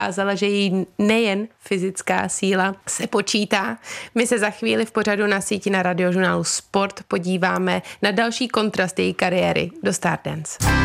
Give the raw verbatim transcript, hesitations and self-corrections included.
ukázala, že její nejen fyzická síla se počítá. My se za chvíli v pořadu Na síti na Radiožurnálu Sport podíváme na další kontrast její kariéry do Stardance.